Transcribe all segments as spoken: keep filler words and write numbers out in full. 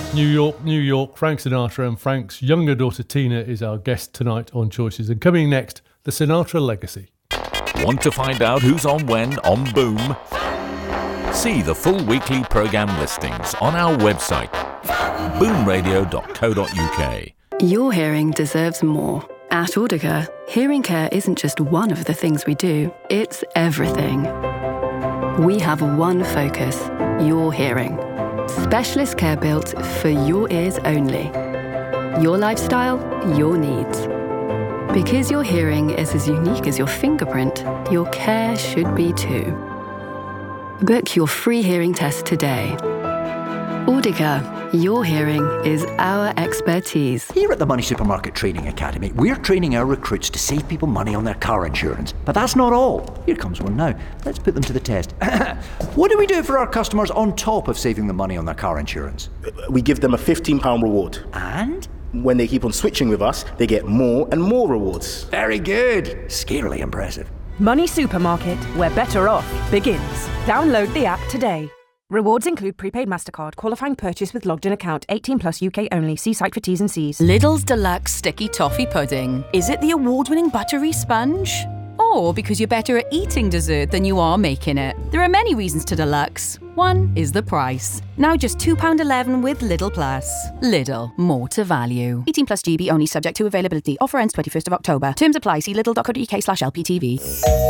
New York, New York, Frank Sinatra, and Frank's younger daughter Tina is our guest tonight on Choices. And coming next, the Sinatra legacy. Want to find out who's on when on Boom? See the full weekly programme listings on our website, boom radio dot co dot uk. Your hearing deserves more. At Audica, hearing care isn't just one of the things we do, it's everything. We have one focus, your hearing. Specialist care built for your ears only. Your lifestyle, your needs. Because your hearing is as unique as your fingerprint, your care should be too. Book your free hearing test today. Audica. Your hearing is our expertise. Here at the Money Supermarket Training Academy, we're training our recruits to save people money on their car insurance. But that's not all. Here comes one now. Let's put them to the test. What do we do for our customers on top of saving them money on their car insurance? We give them a fifteen pounds reward. And? When they keep on switching with us, they get more and more rewards. Very good. Scarily impressive. Money Supermarket, where better off begins. Download the app today. Rewards include prepaid MasterCard, qualifying purchase with logged in account, eighteen plus U K only. See site for T's and C's. Lidl's Deluxe Sticky Toffee Pudding. Is it the award-winning buttery sponge? Or because you're better at eating dessert than you are making it? There are many reasons to Deluxe. One is the price. Now just two pounds eleven with Lidl Plus. Lidl, more to value. eighteen plus G B only, subject to availability. Offer ends twenty-first of October. Terms apply. See lidl dot co dot uk slash L P T V.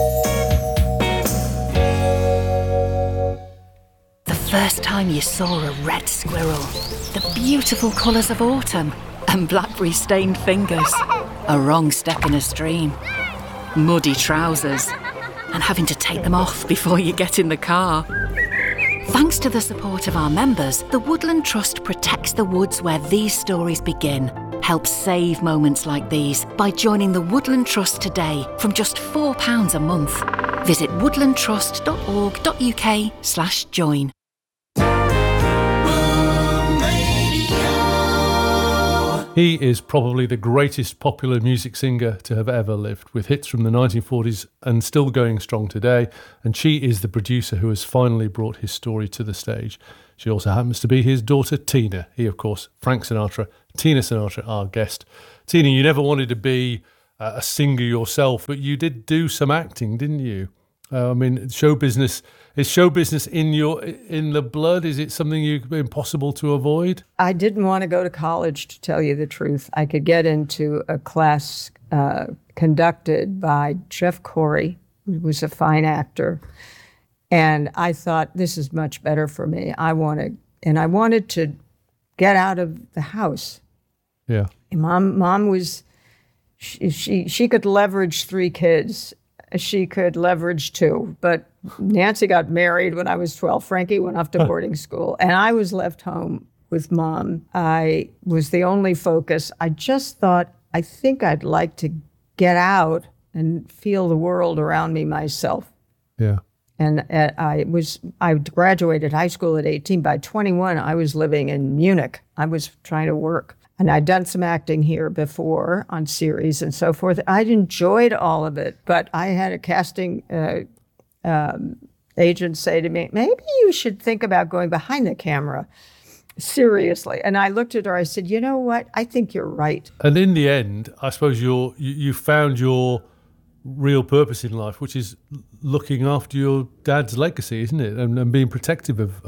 First time you saw a red squirrel, the beautiful colours of autumn, and blackberry-stained fingers, a wrong step in a stream, muddy trousers, and having to take them off before you get in the car. Thanks to the support of our members, the Woodland Trust protects the woods where these stories begin. Help save moments like these by joining the Woodland Trust today from just four pounds a month. Visit woodland trust dot org dot uk slash join. He is probably the greatest popular music singer to have ever lived, with hits from the nineteen forties and still going strong today. And she is the producer who has finally brought his story to the stage. She also happens to be his daughter, Tina. He, of course, Frank Sinatra, Tina Sinatra, our guest. Tina, you never wanted to be uh, a singer yourself, but you did do some acting, didn't you? Uh, I mean, show business, is show business in your in the blood? Is it something you impossible to avoid? I didn't want to go to college, to tell you the truth. I could get into a class uh, conducted by Jeff Corey, who was a fine actor. And I thought, this is much better for me. I wanted, and I wanted to get out of the house. Yeah. And mom, mom was, she, she, she could leverage three kids. She could leverage two, but Nancy got married when I was twelve. Frankie went off to boarding school, and I was left home with mom. I was the only focus. I just thought, I think I'd like to get out and feel the world around me myself. Yeah. And uh, I was, I graduated high school at eighteen. By twenty-one, I was living in Munich. I was trying to work. And I'd done some acting here before on series and so forth. I'd enjoyed all of it, but I had a casting uh, um, agent say to me, maybe you should think about going behind the camera, seriously. And I looked at her, I said, you know what? I think you're right. And in the end, I suppose you're, you, you found your real purpose in life, which is looking after your dad's legacy, isn't it? And, and being protective of